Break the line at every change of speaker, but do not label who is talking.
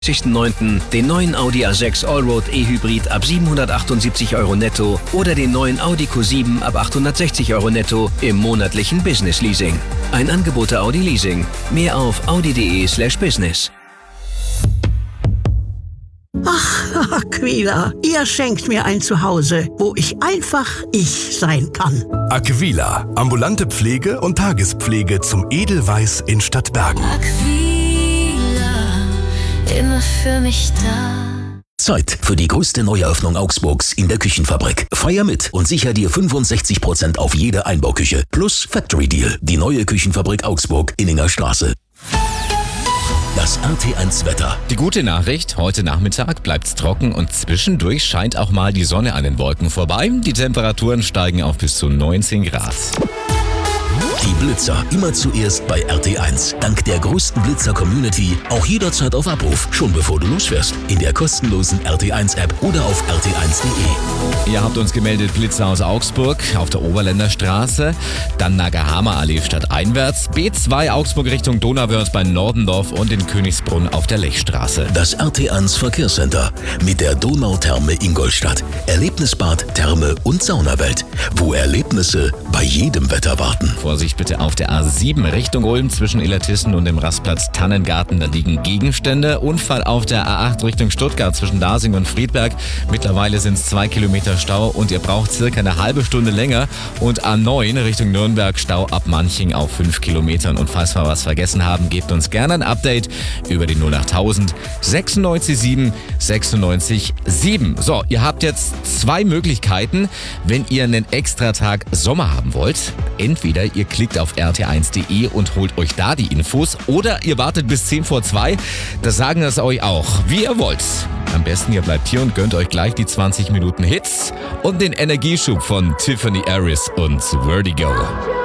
9. den neuen Audi A6 Allroad E-Hybrid ab 778 € netto oder den neuen Audi Q7 ab 860 € netto im monatlichen Business Leasing. Ein Angebot der Audi Leasing. Mehr auf audi.de/business.
Ach, Aquila, ihr schenkt mir ein Zuhause, wo ich einfach ich sein kann.
Aquila, ambulante Pflege und Tagespflege zum Edelweiß in Stadtbergen.
Aquila, immer für mich da.
Zeit für die größte Neueröffnung Augsburgs in der Küchenfabrik. Feier mit und sicher dir 65% auf jede Einbauküche. Plus Factory Deal, die neue Küchenfabrik Augsburg, Inninger Straße. Das RT1 Wetter.
Die gute Nachricht, heute Nachmittag bleibt's trocken und zwischendurch scheint auch mal die Sonne an den Wolken vorbei. Die Temperaturen steigen auf bis zu 19 Grad.
Die Blitzer immer zuerst bei RT1. Dank der größten Blitzer-Community auch jederzeit auf Abruf, schon bevor du losfährst. In der kostenlosen RT1-App oder auf rt1.de.
Ihr habt uns gemeldet, Blitzer aus Augsburg auf der Oberländer Straße, dann Nagahama Allee stadteinwärts, B2 Augsburg Richtung Donauwörth bei Nordendorf und in Königsbrunn auf der Lechstraße.
Das RT1 Verkehrscenter mit der Donautherme Ingolstadt. Erlebnisbad, Therme und Saunawelt, wo Erlebnisse bei jedem Wetter warten.
Vorsicht bitte auf der A7 Richtung Ulm zwischen Illertissen und dem Rastplatz Tannengarten. Da liegen Gegenstände. Unfall auf der A8 Richtung Stuttgart zwischen Dasing und Friedberg. Mittlerweile sind es 2 Kilometer Stau und ihr braucht circa eine halbe Stunde länger. Und A9 Richtung Nürnberg Stau ab Manching auf 5 Kilometern. Und falls wir was vergessen haben, gebt uns gerne ein Update über die 08000 96 7 96 7. So, ihr habt jetzt 2 Möglichkeiten, wenn ihr einen Extratag Sommer haben wollt. Entweder ihr klickt auf rt1.de und holt euch da die Infos oder ihr wartet bis 10 vor 2. Das sagen das euch auch, wie ihr wollt. Am besten ihr bleibt hier und gönnt euch gleich die 20 Minuten Hits und den Energieschub von Tiffany Harris und Vertigo.